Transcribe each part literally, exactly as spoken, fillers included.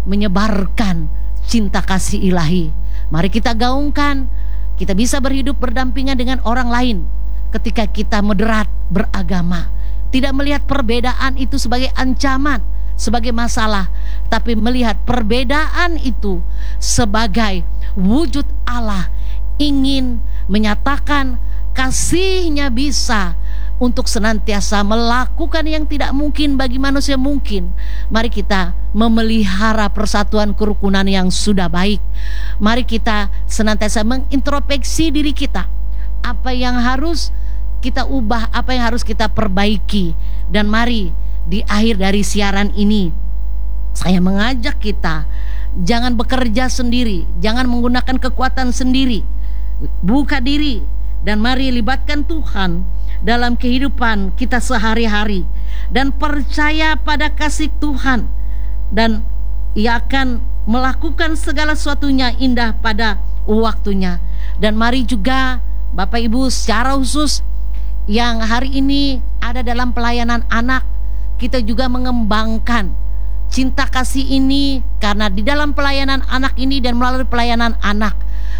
menyebarkan cinta kasih ilahi. Mari kita gaungkan, kita bisa berhidup berdampingan dengan orang lain ketika kita moderat beragama. Tidak melihat perbedaan itu sebagai ancaman, sebagai masalah, tapi melihat perbedaan itu sebagai wujud Allah ingin menyatakan kasih-Nya bisa untuk senantiasa melakukan yang tidak mungkin bagi manusia mungkin. Mari kita memelihara persatuan kerukunan yang sudah baik. Mari kita senantiasa mengintrospeksi diri kita. Apa yang harus kita ubah, apa yang harus kita perbaiki. Dan mari di akhir dari siaran ini saya mengajak kita, jangan bekerja sendiri, jangan menggunakan kekuatan sendiri. Buka diri dan mari libatkan Tuhan dalam kehidupan kita sehari-hari, dan percaya pada kasih Tuhan, dan Ia akan melakukan segala sesuatunya indah pada waktunya. Dan mari juga Bapak Ibu secara khusus yang hari ini ada dalam pelayanan anak, kita juga mengembangkan cinta kasih ini, karena di dalam pelayanan anak ini dan melalui pelayanan anak,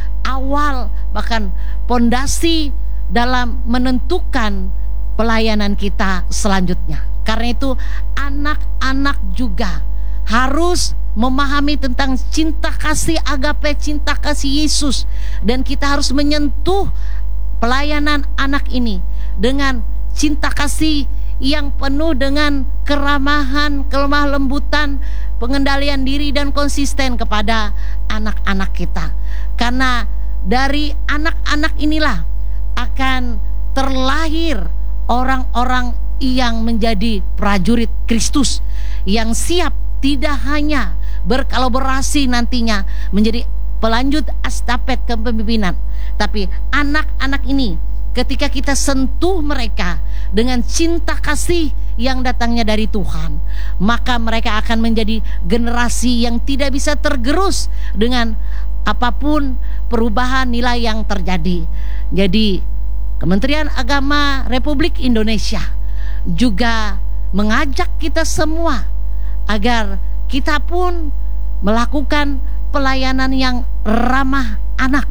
awal bahkan pondasi dalam menentukan pelayanan kita selanjutnya. Karena itu anak-anak juga harus memahami tentang cinta kasih agape, cinta kasih Yesus, dan kita harus menyentuh pelayanan anak ini dengan cinta kasih yang penuh dengan keramahan, kelemah lembutan, pengendalian diri dan konsisten kepada anak-anak kita. Karena dari anak-anak inilah akan terlahir orang-orang yang menjadi prajurit Kristus, yang siap tidak hanya berkolaborasi nantinya menjadi pelanjut estafet kepemimpinan, tapi anak-anak ini ketika kita sentuh mereka dengan cinta kasih yang datangnya dari Tuhan, maka mereka akan menjadi generasi yang tidak bisa tergerus dengan apapun perubahan nilai yang terjadi. Jadi Kementerian Agama Republik Indonesia juga mengajak kita semua agar kita pun melakukan pelayanan yang ramah anak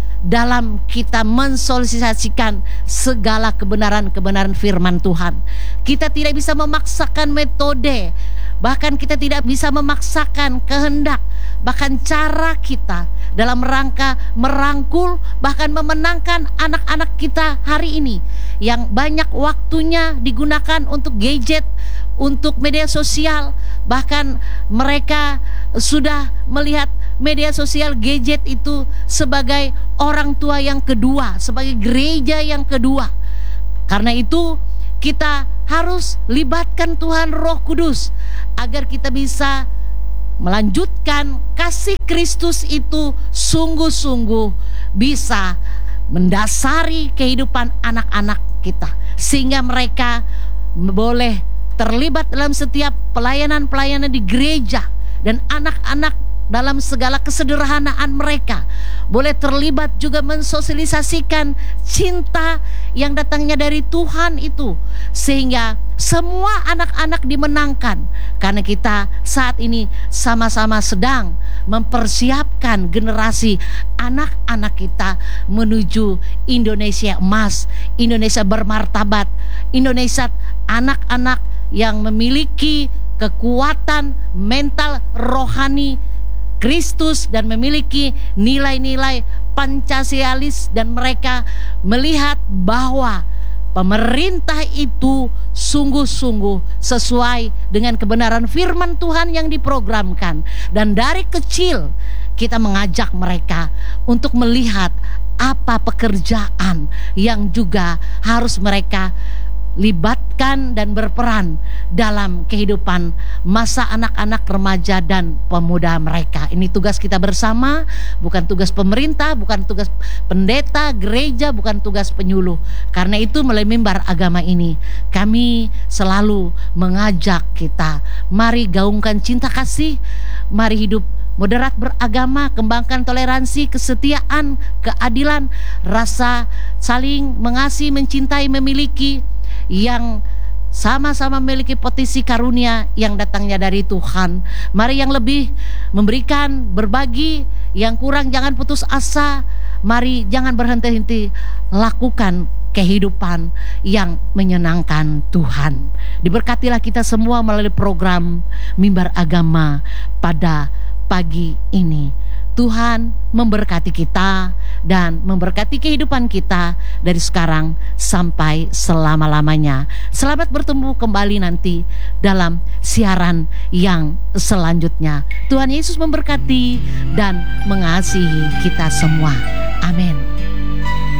dalam kita mensosialisasikan segala kebenaran-kebenaran firman Tuhan. Kita tidak bisa memaksakan metode, bahkan kita tidak bisa memaksakan kehendak, bahkan cara kita dalam rangka merangkul, bahkan memenangkan anak-anak kita hari ini yang banyak waktunya digunakan untuk gadget, untuk media sosial. Bahkan mereka sudah melihat media sosial, gadget itu sebagai orang tua yang kedua, sebagai gereja yang kedua. Karena itu kita harus libatkan Tuhan Roh Kudus agar kita bisa melanjutkan kasih Kristus itu sungguh-sungguh bisa mendasari kehidupan anak-anak kita, sehingga mereka boleh terlibat dalam setiap pelayanan-pelayanan di gereja, dan anak-anak dalam segala kesederhanaan mereka boleh terlibat juga mensosialisasikan cinta yang datangnya dari Tuhan itu, sehingga semua anak-anak dimenangkan. Karena kita saat ini sama-sama sedang mempersiapkan generasi anak-anak kita menuju Indonesia emas, Indonesia bermartabat, Indonesia anak-anak yang memiliki kekuatan mental rohani Kristus dan memiliki nilai-nilai Pancasialis, dan mereka melihat bahwa pemerintah itu sungguh-sungguh sesuai dengan kebenaran firman Tuhan yang diprogramkan. Dan dari kecil kita mengajak mereka untuk melihat apa pekerjaan yang juga harus mereka libatkan dan berperan dalam kehidupan masa anak-anak, remaja dan pemuda mereka. Ini tugas kita bersama, bukan tugas pemerintah, bukan tugas pendeta gereja, bukan tugas penyuluh. Karena itu melalui mimbar agama ini kami selalu mengajak kita, mari gaungkan cinta kasih, mari hidup moderat beragama, kembangkan toleransi, kesetiaan, keadilan, rasa saling mengasihi, mencintai, memiliki, yang sama-sama memiliki potensi karunia yang datangnya dari Tuhan. Mari yang lebih memberikan, berbagi, yang kurang jangan putus asa. Mari jangan berhenti-henti, lakukan kehidupan yang menyenangkan Tuhan. Diberkatilah kita semua melalui program Mimbar Agama pada pagi ini. Tuhan memberkati kita dan memberkati kehidupan kita dari sekarang sampai selama-lamanya. Selamat bertemu kembali nanti dalam siaran yang selanjutnya. Tuhan Yesus memberkati dan mengasihi kita semua. Amin.